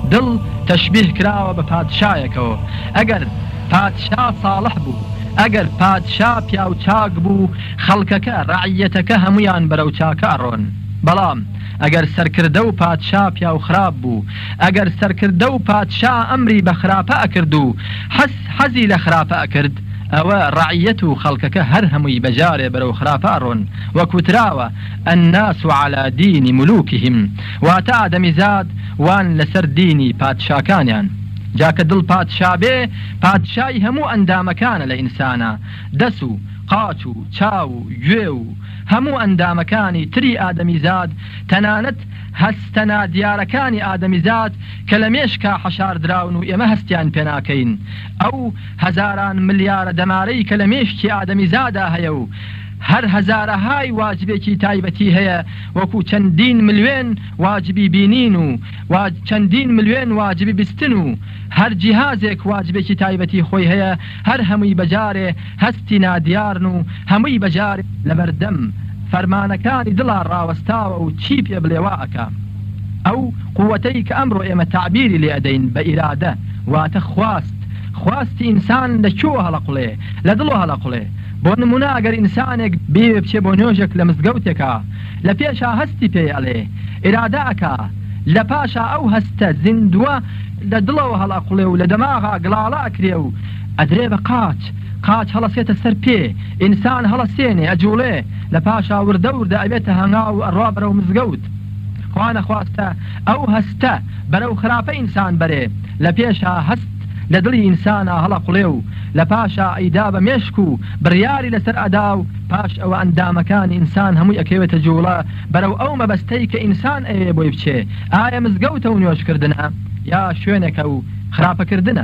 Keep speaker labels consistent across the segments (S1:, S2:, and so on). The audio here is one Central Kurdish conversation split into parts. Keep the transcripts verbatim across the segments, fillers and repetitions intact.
S1: دڵ تەشبیه کراوە بە پادشایەکەوە. ئەگەر پادشا ساڵح بوو، ئەگەر پادشا پیاو چاک بوو، خەڵکەکە ڕعیەتەکە هەمویان بەرەو چاکە ئەڕۆن. بەڵام ئەگەر سەرکردە و پادشا پیاو خراپ بوو، ئەگەر سەرکردە و پادشا ئەمری بە خراپە ئەکرد و حەز حەزی لە خراپە ئەکرد، ئەوە ڕعیەت و خەڵکەکە هەر هەمووی بەجارێ بەرەو خراپە ئەڕۆن. وەکوتراوە الناس على دین ملوکهم، واتە ئادەمیزاد وان لەسەر دینی پادشاکانیان. جاکە دڵ پادشا بێ، پادشای هەموو ئەندامەکانە لە ئینسانە، دەس و قاچ و چاو و گوێ و هەموو ئەندامەکانی تری ئادەمیزاد، تەنانەت هەستەنا دیارەکانی ئادەمیزاد کە لە مێشکا حەشار دراون و ئێمە هەستیان پێناکەین، ئەو هەزاران ملیارە دەمارەی کە لە مێشکی ئادەمیزادا هەیە و هەر هەزارەهای واجبێکی تایبەتی هەیە، وەکو چەندین ملیۆن واجبی بینین و چەندین ملیۆن واجبی بیستن و هەر جیهازێک واجبێکی تایبەتی خۆی هەیە، هەر هەمووی بەجارێ هەستی نادیارن و هەمووی بەجار لە بەردەم فەرمانەکانی دڵا ڕاوەستاوە و چی پێ بڵێوا ئەکا. ئەو قووەتەی کە ئەمڕۆ ئێمە تعبیری لێ ئەدەین بە ئیرادە، واتە خواست. خواستی ئینسان لەکوێوە هەڵەقوڵێ؟ لە دڵۆ هەڵەقوڵێ. بۆ نمونە ئەگەر ئینسانێک بێ بچێ بۆ نوێژێک لە مزگەوتێکە، لە پێشا هەستی پێ ئەڵێ، ئیرادە ئەکا، لە پاشا ئەو هەستە زیندووە لە دڵەوە هەڵەقوڵێ و لە دەماغا گڵاڵە ئەکرێ و ئەدرێ بە قاچ. قاچ هەڵەسێتە سەر پێ، ئینسان هەڵەسێنێ ئەجوڵێ، لە پاشا وردە وردە ئەبێتە هەنگا و ئەڕوا بەرەو مزگەوت. خوا نەخواستە ئەو هەستە بەرەو خراپە ئینسان بەرێ، لە پێشا هەست لە دڵی ئینسانە هەڵەقوڵێ و لە پاشا ئەیدا بە مێشک و بڕیاری لەسەر ئەدا و پاش ئەوە ئەندامەکانی ئینسان هەمووی ئەکەوێتە جوڵە بەرەو ئەو مەبەستەی کە ئینسان ئەوێ بۆی بچێ. ئایا مزگەوتە و نوێژکردنە یا شوێنێکە و خراپەکردنە؟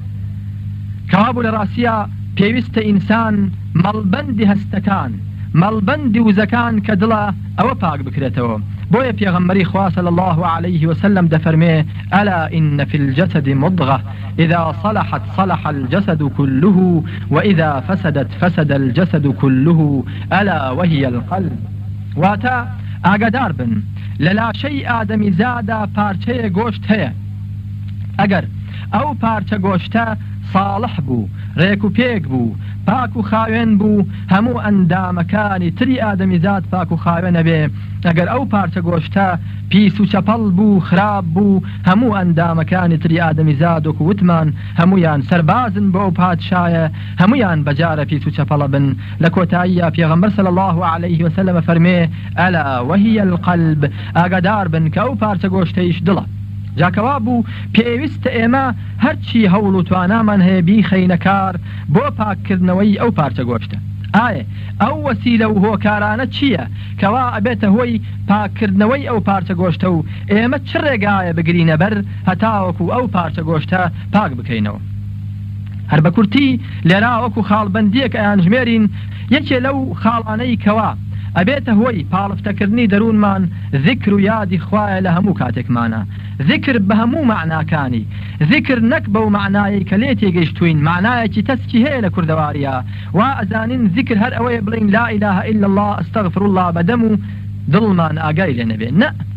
S1: کەوابوو لە ڕاستیە پێویستە ئینسان مەڵبەندی هەستەکان، مەڵبەندی وزەکان کە دڵە ئەوە پاک بکرێتەوە. بۆیە پێغەمبەری خوا صلی الله عليه وسلم دەفەرمێ ئەلا ئین فی الجەسەد مضغە إذا صلحت صلح الجسد كله وإذا فسدت فسد الجسد كله ألا وهي القلب. واتا ئاگادار بن، لە لاشەی ئادەمیزادا پارچەیە گۆشت هەیە، ئەگەر ئەو پارچە گۆشتە صالح بوو، ڕێک و پێک بوو، پاک و خاوێن بوو، هەموو ئەندامەکانی تری ئادەمیزاد پاک و خاوێنە بێ. ئەگەر ئەو پارچە گۆشتە پیس و چەپەڵ بوو، خراپ بوو، هەموو ئەندامەکانی تری ئادەمیزاد وەکو وتمان هەمویان سەربازن بۆ ئەو پادشایە، هەمویان بەجارە پیس و چەپەڵە بن. لە کۆتاییە پێغەمبەر صلی الله عليه وسلم فەرمێ ئەلا وهی القلب، ئاگادار بن کە ئەو پارچە گۆشتەیش دڵە. جاکەوا بوو پێویستە ئێمە هەرچی هەوڵ و توانامان هەیە بیخەینە کار بۆ پاککردنەوەی ئەو پارچە گۆشتە. ئایا ئەو وەسیلە و هۆکارانە چییە کەوا ئەبێتە هۆی پاککردنەوەی ئەو پارچە گۆشتە و ئێمە چ ڕێگایە بگرینە بەر هەتاوەکو ئەو پارچە گۆشتە پاک بکەینەوە؟ هەر بە کورتی لێرا وەکو خاڵبەندیەک ئەیان ژمێرین، یەکێ لەو خاڵانەی کەوا ئەبێتە هۆی پاڵفتەکردنی دەروونمان ذکر و یادی خوایە لە هەموو کاتێکمانە. ذکر بە هەموو معناکانی، ذکر نەک بەو معنایی کە لێ تێگەیشتوین، معنایەکی تەسکی هەیە لە کوردەواریە، وا ئەزانین ذکر هەر ئەوەیە بڵین لا ئیلاهە ئیلا الله ئەستەغفر الله بەدەم و دڵمان ئاگای لێ نەبێ. نە،